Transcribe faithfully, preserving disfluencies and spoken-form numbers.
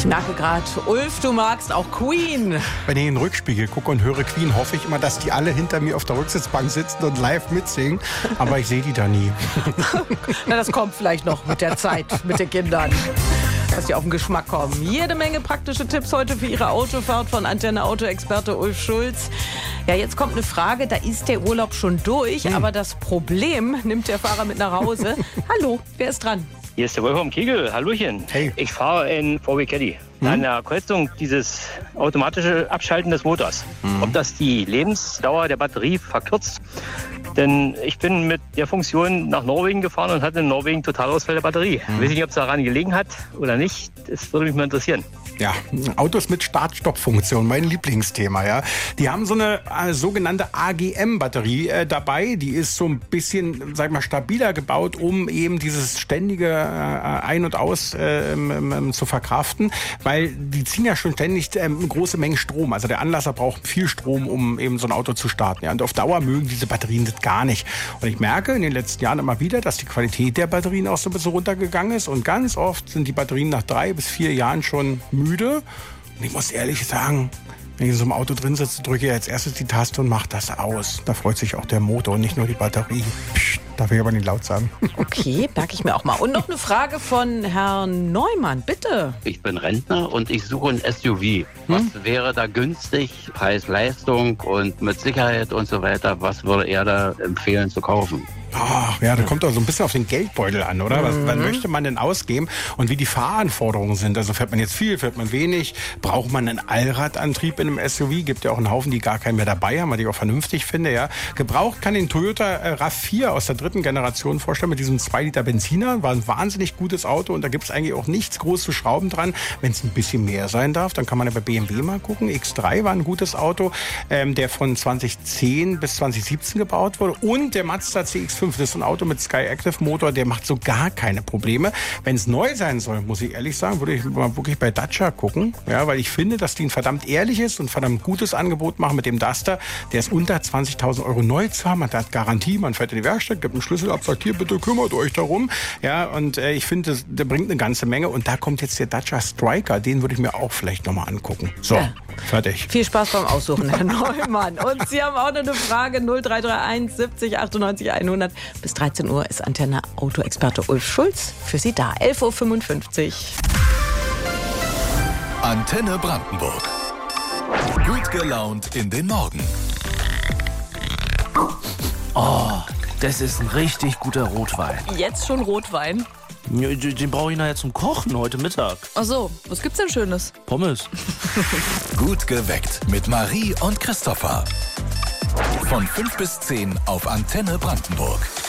Ich merke gerade, Ulf, du magst auch Queen. Wenn ich in den Rückspiegel gucke und höre Queen, hoffe ich immer, dass die alle hinter mir auf der Rücksitzbank sitzen und live mitsingen. Aber ich sehe die da nie. Na, das kommt vielleicht noch mit der Zeit, mit den Kindern, dass die auf den Geschmack kommen. Jede Menge praktische Tipps heute für Ihre Autofahrt von Antenne Auto-Experte Ulf Schulz. Ja, jetzt kommt eine Frage, da ist der Urlaub schon durch, hm. aber das Problem nimmt der Fahrer mit nach Hause. Hallo, wer ist dran? Hier ist der Wolfram Kegel. Hallöchen. Hey. Ich fahre in V W Caddy. Hm? An der Kreuzung dieses automatische Abschalten des Motors. Hm. Ob das die Lebensdauer der Batterie verkürzt? Denn ich bin mit der Funktion nach Norwegen gefahren und hatte in Norwegen Totalausfall der Batterie. Hm. Ich weiß nicht, ob es daran gelegen hat oder nicht. Das würde mich mal interessieren. Ja, Autos mit Start-Stopp-Funktion, mein Lieblingsthema, ja. Die haben so eine äh, sogenannte A G M-Batterie äh, dabei. Die ist so ein bisschen, sag ich mal, stabiler gebaut, um eben dieses ständige äh, Ein- und Aus äh, ähm, zu verkraften. Weil die ziehen ja schon ständig äh, große Mengen Strom. Also der Anlasser braucht viel Strom, um eben so ein Auto zu starten. Ja. Und auf Dauer mögen diese Batterien das gar nicht. Und ich merke in den letzten Jahren immer wieder, dass die Qualität der Batterien auch so ein bisschen runtergegangen ist. Und ganz oft sind die Batterien nach drei bis vier Jahren schon müde. Und ich muss ehrlich sagen, wenn ich in so einem Auto drin sitze, drücke ich als erstes die Taste und mache das aus. Da freut sich auch der Motor und nicht nur die Batterie. Psst, darf ich aber nicht laut sagen. Okay, merke ich mir auch mal. Und noch eine Frage von Herrn Neumann, bitte. Ich bin Rentner und ich suche ein S U V. Was hm? wäre da günstig? Preis-Leistung und mit Sicherheit und so weiter. Was würde er da empfehlen zu kaufen? Ach, ja, da kommt doch so ein bisschen auf den Geldbeutel an, oder? Was, mhm. was möchte man denn ausgeben und wie die Fahranforderungen sind? Also fährt man jetzt viel, fährt man wenig? Braucht man einen Allradantrieb in einem S U V? Gibt ja auch einen Haufen, die gar keinen mehr dabei haben, was ich auch vernünftig finde, ja. Gebraucht kann den Toyota äh, RAV vier aus der dritten Generation vorstellen mit diesem zwei Liter Benziner. War ein wahnsinnig gutes Auto und da gibt es eigentlich auch nichts groß zu schrauben dran. Wenn es ein bisschen mehr sein darf, dann kann man ja bei B M W mal gucken. X drei war ein gutes Auto, ähm, der von zwanzig zehn bis zwanzig siebzehn gebaut wurde. Und der Mazda C X fünf. Das ist so ein Auto mit Sky Active Motor, der macht so gar keine Probleme. Wenn es neu sein soll, muss ich ehrlich sagen, würde ich mal wirklich bei Dacia gucken. Ja, weil ich finde, dass die ein verdammt ehrliches und verdammt gutes Angebot machen mit dem Duster. Der ist unter zwanzigtausend Euro neu zu haben. Man hat Garantie, man fährt in die Werkstatt, gibt einen Schlüssel ab, sagt hier, bitte kümmert euch darum. Ja, und äh, ich finde, der bringt eine ganze Menge. Und da kommt jetzt der Dacia Striker. Den würde ich mir auch vielleicht nochmal angucken. So, ja. Fertig. Viel Spaß beim Aussuchen, Herr Neumann. Und Sie haben auch noch eine Frage, null drei drei eins siebzig achtundneunzig hundert. Bis dreizehn Uhr ist Antenne Auto-Experte Ulf Schulz für Sie da. elf Uhr fünfundfünfzig. Antenne Brandenburg. Gut gelaunt in den Morgen. Oh, das ist ein richtig guter Rotwein. Jetzt schon Rotwein? Den brauche ich nachher zum Kochen heute Mittag. Ach so, was gibt's denn Schönes? Pommes. Gut geweckt mit Marie und Christopher. Von fünf bis zehn auf Antenne Brandenburg.